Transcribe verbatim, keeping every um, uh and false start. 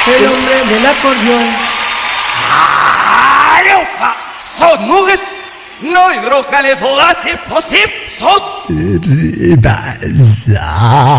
el hombre del acordeón. Areofa, son nubes, no hidrocalefodase, posip, son. Rebasa.